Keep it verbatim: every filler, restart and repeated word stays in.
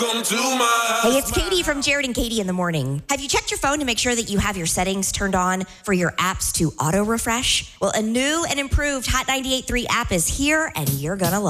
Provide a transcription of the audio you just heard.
Come to my Hey, it's Katie from Jared and Katie in the Morning. Have you checked your phone to make sure that you have your settings turned on for your apps to auto refresh? Well, a new and improved Hot ninety-eight point three app is here, and you're going to love it.